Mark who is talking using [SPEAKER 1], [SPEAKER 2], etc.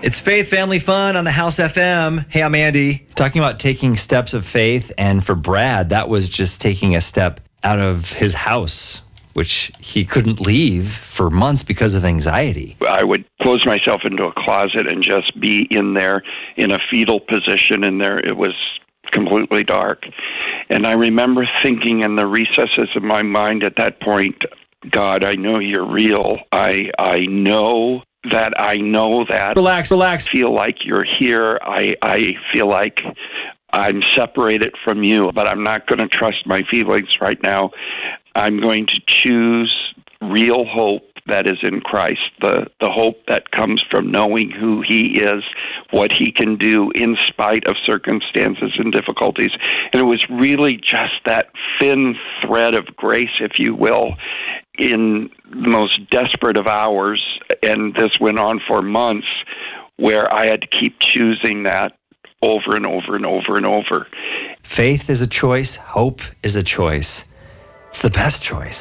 [SPEAKER 1] It's Faith Family Fun on the House FM. Hey, I'm Andy. Talking about taking steps of faith, and for Brad, that was just taking a step out of his house, which he couldn't leave for months because of anxiety.
[SPEAKER 2] I would close myself into a closet and just be in there in a fetal position in there. It was completely dark. And I remember thinking in the recesses of my mind at that point, God, I know you're real. I know that.
[SPEAKER 1] Relax.
[SPEAKER 2] I feel like you're here. I feel like I'm separated from you, but I'm not going to trust my feelings right now. I'm going to choose real hope that is in Christ, the hope that comes from knowing who he is, what he can do in spite of circumstances and difficulties. And it was really just that thin thread of grace, if you will, in the most desperate of hours, and this went on for months, where I had to keep choosing that over and over and over and over.
[SPEAKER 1] Faith is a choice. Hope is a choice. It's the best choice.